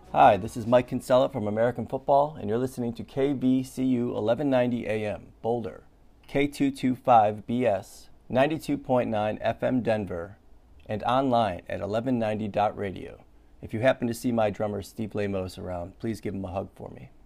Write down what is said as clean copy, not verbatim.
Hi, this is Mike Kinsella from American Football, and you're listening to KBCU 1190 AM, Boulder, K225BS, 92.9 FM Denver, and online at 1190.radio. If you happen to see my drummer Steve Lamos around, please give him a hug for me.